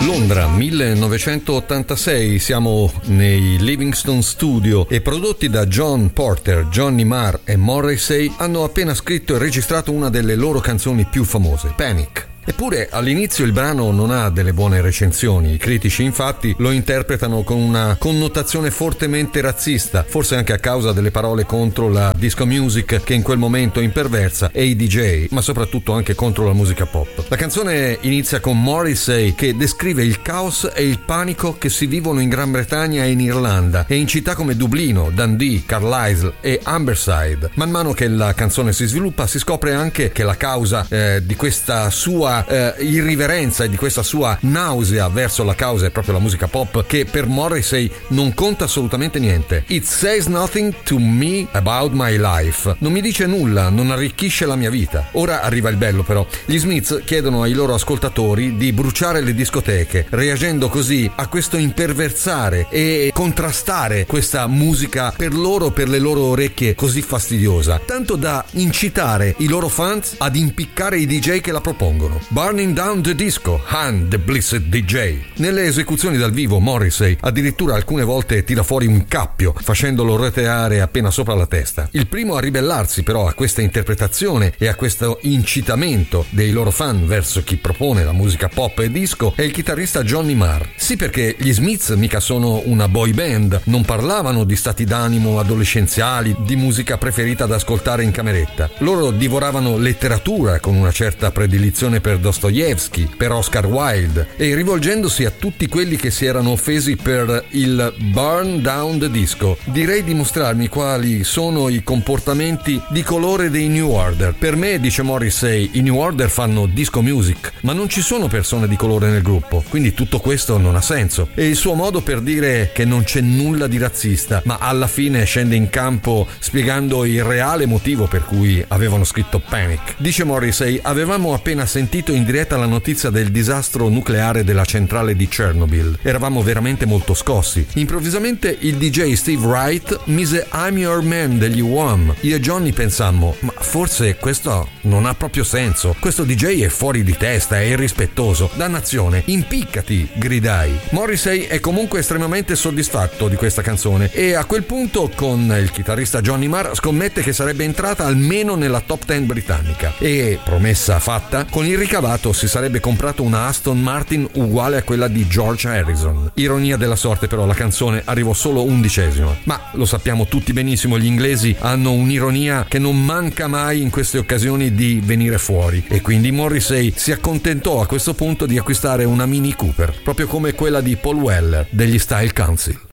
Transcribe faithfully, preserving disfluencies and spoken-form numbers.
Londra, millenovecentottantasei, siamo nei Livingston Studio e prodotti da John Porter, Johnny Marr e Morrissey hanno appena scritto e registrato una delle loro canzoni più famose, Panic. Eppure all'inizio il brano non ha delle buone recensioni, i critici infatti lo interpretano con una connotazione fortemente razzista, forse anche a causa delle parole contro la disco music che in quel momento imperversa e i D J, ma soprattutto anche contro la musica pop. La canzone inizia con Morrissey che descrive il caos e il panico che si vivono in Gran Bretagna e in Irlanda e in città come Dublino, Dundee, Carlisle e Amberside. Man mano che la canzone si sviluppa si scopre anche che la causa eh, di questa sua Eh, irriverenza e di questa sua nausea verso la causa è proprio la musica pop, che per Morrissey non conta assolutamente niente. It says nothing to me about my life. Non mi dice nulla, non arricchisce la mia vita. Ora arriva il bello però. Gli Smiths chiedono ai loro ascoltatori di bruciare le discoteche, reagendo così a questo imperversare e contrastare questa musica per loro, per le loro orecchie così fastidiosa, tanto da incitare i loro fans ad impiccare i D J che la propongono. Burning Down the Disco, Han the Blessed D J. Nelle esecuzioni dal vivo Morrissey addirittura alcune volte tira fuori un cappio facendolo roteare appena sopra la testa. Il primo a ribellarsi però a questa interpretazione e a questo incitamento dei loro fan verso chi propone la musica pop e disco è il chitarrista Johnny Marr. Sì, perché gli Smiths mica sono una boy band, non parlavano di stati d'animo adolescenziali, di musica preferita da ascoltare in cameretta. Loro divoravano letteratura con una certa predilizione per Dostoevsky, per Oscar Wilde, e rivolgendosi a tutti quelli che si erano offesi per il Burn Down the Disco, direi di mostrarmi quali sono i comportamenti di colore dei New Order. Per me, dice Morrissey, i New Order fanno disco music, ma non ci sono persone di colore nel gruppo, quindi tutto questo non ha senso. E il suo modo per dire che non c'è nulla di razzista, ma alla fine scende in campo spiegando il reale motivo per cui avevano scritto Panic. Dice Morrissey: avevamo appena sentito in diretta la notizia del disastro nucleare della centrale di Chernobyl. Eravamo veramente molto scossi. Improvvisamente il D J Steve Wright mise I'm Your Man degli Wham. Io e Johnny pensammo: ma forse questo non ha proprio senso. Questo D J è fuori di testa, è irrispettoso. Dannazione, impiccati, gridai. Morrissey è comunque estremamente soddisfatto di questa canzone e a quel punto con il chitarrista Johnny Marr scommette che sarebbe entrata almeno nella top dieci britannica. E, promessa fatta, con il ricavato si sarebbe comprato una Aston Martin uguale a quella di George Harrison. Ironia della sorte però, la canzone arrivò solo undicesima. Ma lo sappiamo tutti benissimo, gli inglesi hanno un'ironia che non manca mai in queste occasioni di venire fuori, e quindi Morrissey si accontentò a questo punto di acquistare una Mini Cooper, proprio come quella di Paul Weller degli Style Council.